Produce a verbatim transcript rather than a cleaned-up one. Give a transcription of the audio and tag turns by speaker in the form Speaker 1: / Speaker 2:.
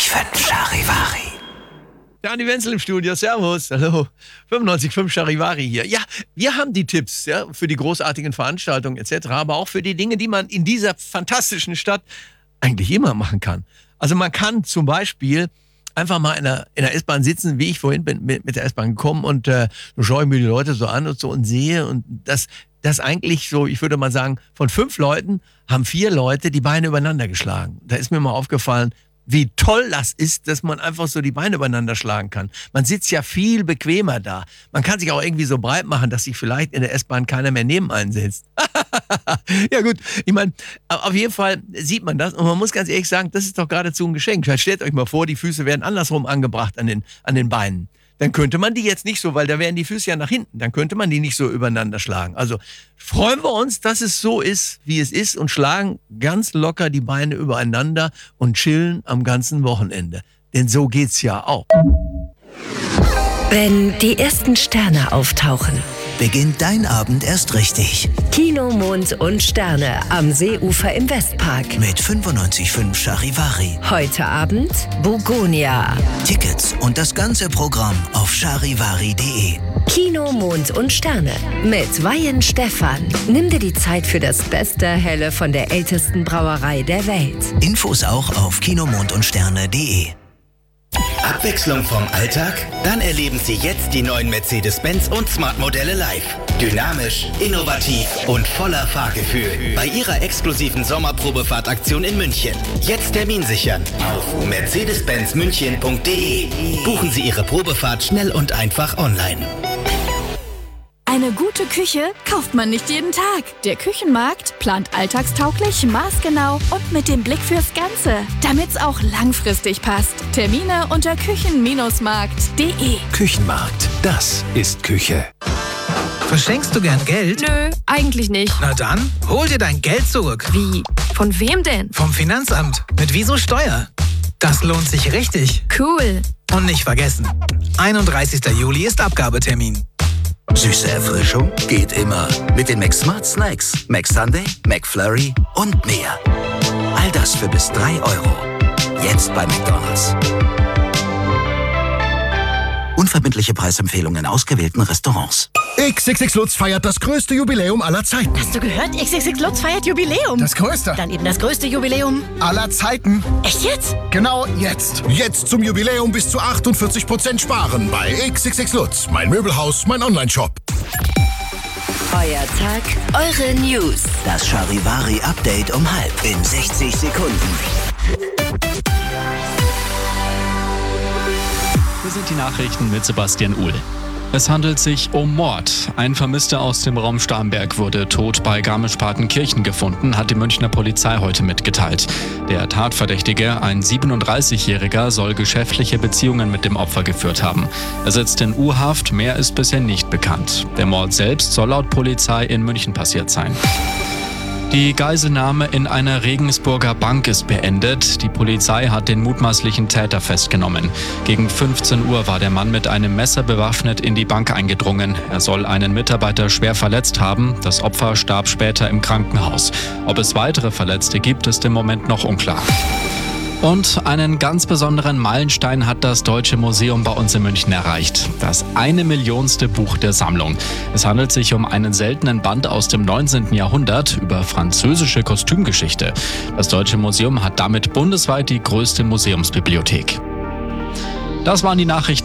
Speaker 1: Komma fünf Charivari.
Speaker 2: Der Andi Wenzel im Studio, servus, hallo, fünfundneunzig Komma fünf Charivari hier. Ja, wir haben die Tipps ja, für die großartigen Veranstaltungen et cetera, aber auch für die Dinge, die man in dieser fantastischen Stadt eigentlich immer machen kann. Also man kann zum Beispiel einfach mal in der, in der S-Bahn sitzen, wie ich vorhin bin mit, mit der S-Bahn gekommen und äh, so schaue ich mir die Leute so an und so und sehe und das, das eigentlich so, ich würde mal sagen, von fünf Leuten haben vier Leute die Beine übereinander geschlagen. Da ist mir mal aufgefallen, wie toll das ist, dass man einfach so die Beine übereinander schlagen kann. Man sitzt ja viel bequemer da. Man kann sich auch irgendwie so breit machen, dass sich vielleicht in der S-Bahn keiner mehr neben einen sitzt. Ja gut, ich meine, auf jeden Fall sieht man das und man muss ganz ehrlich sagen, das ist doch geradezu ein Geschenk. Stellt euch mal vor, die Füße werden andersrum angebracht an den, an den Beinen. Dann könnte man die jetzt nicht so, weil da wären die Füße ja nach hinten, dann könnte man die nicht so übereinander schlagen. Also freuen wir uns, dass es so ist, wie es ist und schlagen ganz locker die Beine übereinander und chillen am ganzen Wochenende. Denn so geht's ja auch.
Speaker 3: Wenn die ersten Sterne auftauchen,
Speaker 1: Beginnt dein Abend erst richtig.
Speaker 3: Kino, Mond und Sterne am Seeufer im Westpark.
Speaker 1: Mit fünfundneunzig Komma fünf Charivari.
Speaker 3: Heute Abend Bugonia.
Speaker 1: Tickets und das ganze Programm auf charivari punkt de.
Speaker 3: Kino, Mond und Sterne mit Weihen Stephan. Nimm dir die Zeit für das beste Helle von der ältesten Brauerei der Welt.
Speaker 1: Infos auch auf kinomond und sterne punkt de.
Speaker 4: Abwechslung vom Alltag? Dann erleben Sie jetzt die neuen Mercedes-Benz und Smart-Modelle live. Dynamisch, innovativ und voller Fahrgefühl. Bei Ihrer exklusiven Sommerprobefahrtaktion in München. Jetzt Termin sichern auf mercedes benz münchen punkt de. Buchen Sie Ihre Probefahrt schnell und einfach online.
Speaker 5: Eine gute Küche kauft man nicht jeden Tag. Der Küchenmarkt plant alltagstauglich, maßgenau und mit dem Blick fürs Ganze, damit's auch langfristig passt. Termine unter küchen markt punkt de.
Speaker 6: Küchenmarkt, das ist Küche.
Speaker 7: Verschenkst du gern Geld?
Speaker 8: Nö, eigentlich nicht.
Speaker 7: Na dann, hol dir dein Geld zurück.
Speaker 8: Wie? Von wem denn?
Speaker 7: Vom Finanzamt. Mit Wieso Steuer. Das lohnt sich richtig.
Speaker 8: Cool.
Speaker 7: Und nicht vergessen, einunddreißigster Juli ist Abgabetermin.
Speaker 1: Süße Erfrischung geht immer. Mit den McSmart Snacks, McSunday, McFlurry und mehr. All das für bis drei Euro. Jetzt bei McDonald's. Unverbindliche Preisempfehlungen in ausgewählten Restaurants.
Speaker 9: X X X Lutz feiert das größte Jubiläum aller Zeiten.
Speaker 10: Hast du gehört? X X X Lutz feiert Jubiläum.
Speaker 9: Das größte.
Speaker 10: Dann eben das größte Jubiläum
Speaker 9: aller Zeiten.
Speaker 10: Echt jetzt?
Speaker 9: Genau jetzt. Jetzt zum Jubiläum bis zu achtundvierzig Prozent sparen bei X X X Lutz. Mein Möbelhaus, mein Online-Shop.
Speaker 3: Euer Tag, eure News.
Speaker 1: Das Charivari-Update um halb in sechzig Sekunden.
Speaker 11: Hier sind die Nachrichten mit Sebastian Uhl. Es handelt sich um Mord. Ein Vermisster aus dem Raum Starnberg wurde tot bei Garmisch-Partenkirchen gefunden, hat die Münchner Polizei heute mitgeteilt. Der Tatverdächtige, ein siebenunddreißigjähriger, soll geschäftliche Beziehungen mit dem Opfer geführt haben. Er sitzt in U-Haft, mehr ist bisher nicht bekannt. Der Mord selbst soll laut Polizei in München passiert sein. Die Geiselnahme in einer Regensburger Bank ist beendet. Die Polizei hat den mutmaßlichen Täter festgenommen. Gegen fünfzehn Uhr war der Mann mit einem Messer bewaffnet in die Bank eingedrungen. Er soll einen Mitarbeiter schwer verletzt haben. Das Opfer starb später im Krankenhaus. Ob es weitere Verletzte gibt, ist im Moment noch unklar. Und einen ganz besonderen Meilenstein hat das Deutsche Museum bei uns in München erreicht. Das eine Millionste Buch der Sammlung. Es handelt sich um einen seltenen Band aus dem neunzehnten Jahrhundert über französische Kostümgeschichte. Das Deutsche Museum hat damit bundesweit die größte Museumsbibliothek. Das waren die Nachrichten.